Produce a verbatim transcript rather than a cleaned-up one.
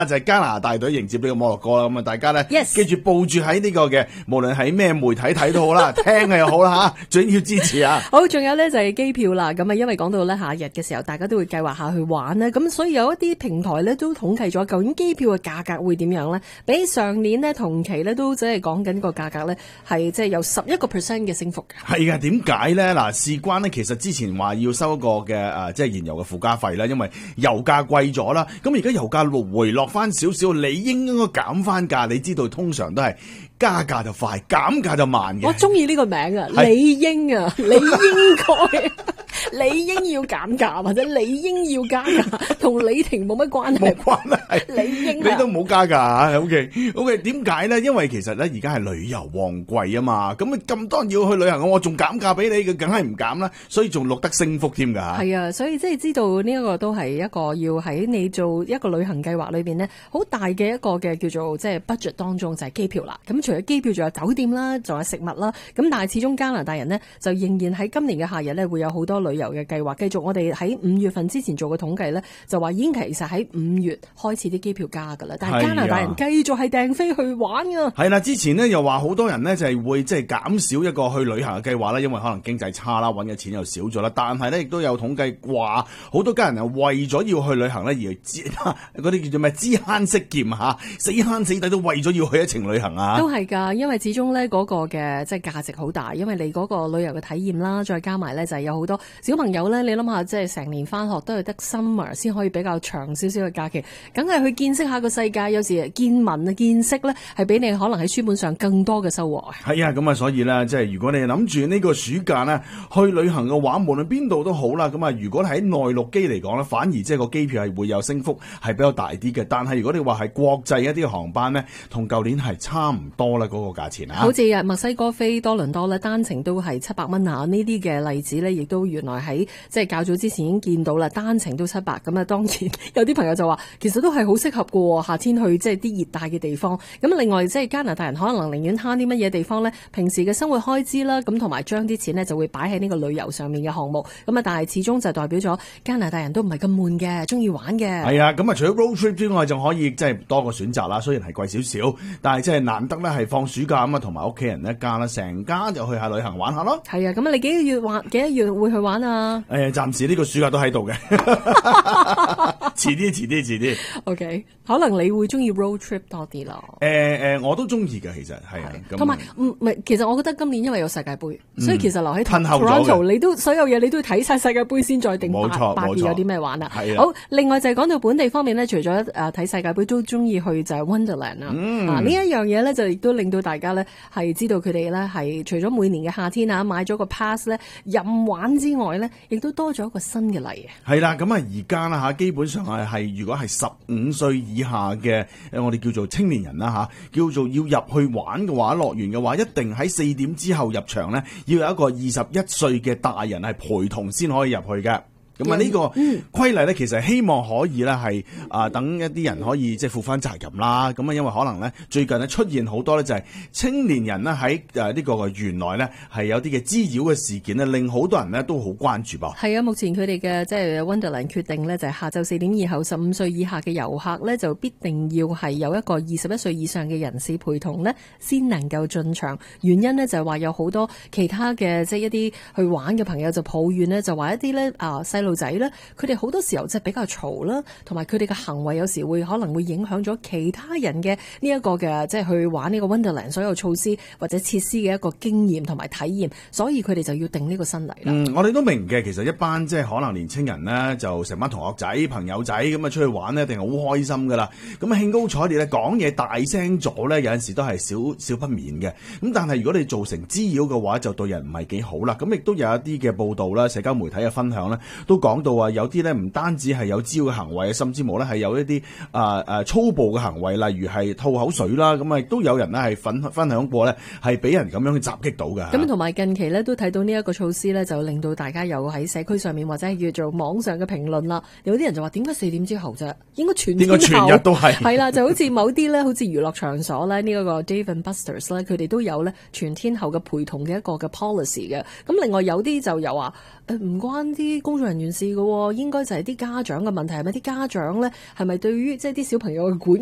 就係加拿大隊迎接呢個摩洛哥啦，咁啊大家咧 Yes 記住報住喺呢個嘅，無論喺咩媒體睇都好啦，聽嘅又好啦吓，最緊要支持啊！ 好，仲有咧就係機票啦，咁啊因為講到咧夏日嘅時候，大家都會計劃下去玩咧，咁所以有一啲平台咧都統計咗究竟機票嘅價格會點樣咧？比上年呢同期咧都即係講緊個價格咧係即係有十一個 percent 嘅升幅嘅。 係噶，點解咧？嗱，事關呢，其實之前話要收一個嘅誒，即係燃油嘅附加費啦，因為油價貴咗啦，咁而家油價回落翻少少，理應應該減翻價。你知道通常都係加價就快，減價就慢嘅。 我中意呢個名啊，理應啊，你應該。理應要減價或者理應要加價，同李婷冇乜關係。 冇關係， 理應、 啊、你都冇加價啊 ？OK OK， 點解咧？因為其實咧而家係旅遊旺季啊嘛，咁啊咁多人要去旅行，我仲減價俾你，佢梗係唔減啦，所以仲錄得升幅添㗎。 係啊，所以即係知道呢一個都係一個要喺你做一個旅行計劃裏邊呢，好大嘅一個嘅叫做即係 budget 當中就係機票啦。咁除咗機票，仲有酒店啦，仲有食物啦。咁但係始終加拿大人呢，就仍然喺今年嘅夏日呢，會有好多旅遊嘅計劃。繼續我哋喺五月份之前做嘅統計呢，就話已經其實喺五月開始啲機票加㗎啦。但係加拿大人繼續係訂飛去玩㗎。 係啦，之前呢又話好多人呢就係會即係減少一個去旅行嘅計劃啦，因為可能經濟差啦，揾嘅錢又少咗啦。但係呢亦都有統計話，好多家人係為咗要去旅行呢而嗰啲叫做咩知慳識儉嚇，死慳死抵都為咗要去一程旅行啊。 都係㗎，因為始終呢嗰個嘅即係價值好大，因為你嗰個旅遊嘅體驗啦，再加埋呢就係有好多小朋友呢。你諗下，即係成年翻學都係得 summer 先可以比較長少少嘅假期，梗係去見識下個世界。有時見聞啊、見識咧，係比你可能喺書本上更多嘅收穫啊。 係啊，咁啊，所以咧，即係如果你諗住呢個暑假呢去旅行嘅話，無論邊度都好啦。咁啊，如果喺內陸機嚟講咧，反而即係個機票係會有升幅，係比較大啲嘅。但係如果你話係國際一啲航班呢，同舊年係差唔多啦，嗰個價錢啊。 好似啊，墨西哥飛多倫多咧，單程都係七百蚊啊。呢啲嘅例子呢，亦都原來喺即係較早之前已經見到啦，單程都七百。咁啊，當然有啲朋友就話，其實都係好適合嘅，夏天去即係啲熱帶嘅地方。咁另外即係加拿大人可能寧願慳啲乜嘢地方呢？平時嘅生活開支啦，咁同埋將啲錢呢就會擺喺呢個旅遊上面嘅項目。咁啊，但係始終就代表咗加拿大人都唔係咁悶嘅，中意玩嘅。 係啊，咁啊，除咗 road trip 之外，仲可以即係多個選擇啦。雖然係貴少少，但係即係難得咧，係放暑假咁啊，同埋屋企人一家啦，成家就去下旅行玩下咯。係啊，咁啊，你幾個月玩？幾多月會去玩啊？ 誒、呃，暫時呢個暑假都喺度嘅，遲啲，遲啲，遲啲。 OK，可能你會中意 road trip 多啲咯。 誒、呃、誒，我都中意嘅，其實係啊。 同埋唔係，其實我覺得今年因為有世界盃、嗯，所以其實留喺 Toronto 你都所有嘢你都要睇晒世界盃先再定八八月有啲咩玩啊。好，另外就係講到本地方面咧，除咗誒睇世界盃，都中意去就係 Wonderland 啦、嗯。啊，呢一樣嘢咧就亦都令到大家咧係知道佢哋咧係除咗每年嘅夏天啊買咗個 pass 咧任玩之外咧，亦都多咗一個新嘅例啊。 係啦，咁啊而家啦嚇，基本上係係如果係十五歲以下嘅誒，我哋叫做青年人啦嚇，叫做要入去玩嘅話，樂園嘅話，一定喺四點之後入場咧，要有一個二十一歲嘅大人係陪同先可以入去嘅。咁啊呢個規例咧，其實希望可以咧係啊等一啲人可以即係負翻責任啦。咁啊，因為可能咧最近咧出現好多咧就係青年人咧喺誒呢個園內咧係有啲嘅滋擾嘅事件咧，令好多人咧都好關注噃。 係啊，目前佢哋嘅即係 Wonderland 決定咧，就係下晝四點以後，十五歲以下嘅遊客咧就必定要係有一個二十一歲以上嘅人士陪同咧，先能夠進場。原因咧就係話有好多其他嘅即係一啲去玩嘅朋友就抱怨咧，就話一啲咧啊細路仔咧，佢哋好多時候即係比較嘈啦，同埋佢哋嘅行為有時會可能會影響咗其他人嘅呢一個嘅即係去玩呢個 Wonderland 所有措施或者設施嘅一個經驗同埋體驗，所以佢哋就要定呢個新例啦。 嗯，我哋都明嘅，其實一班即係可能年青人呢，就成班同學仔朋友仔咁啊出去玩呢，一定係好開心噶啦。咁啊興高采烈咧，講嘢大聲咗咧，有陣時都係少少不免嘅。咁但係如果你造成滋擾嘅話，就對人唔係幾好啦。咁亦都有一啲嘅報道啦，社交媒體嘅分享咧，都講到話有啲咧唔單止係有滋擾嘅行為，甚至乎咧係有一啲啊啊粗暴嘅行為，例如係吐口水啦。咁啊亦都有人咧係分分享過咧，係俾人咁樣去襲擊到嘅。 咁同埋近期咧都睇到呢一個措施咧，就令到大家有喺社區上面或者係叫做網上嘅評論啦。有啲人就話點解四點之後啫？應該全天候，應該全日都係係啦，就好似某啲咧，好似娛樂場所咧呢一個 Dave and Buster's 咧，佢哋都有咧全天候嘅陪同嘅一個嘅 policy 嘅。咁另外有啲就有話。 誒唔關啲工作人員事嘅喎，應該就係啲家長嘅問題，係咪啲家長咧係咪對於即係啲小朋友嘅管